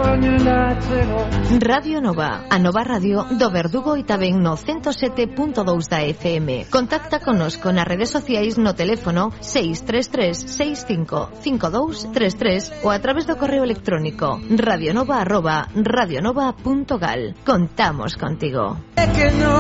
Radio Nova, a Nova Radio do Verdugo e tamén no 107.2 da FM. Contacta connosco nas redes sociais no teléfono 633 65 5233 ou a través do correo electrónico radionova@radionova.gal. Contamos contigo.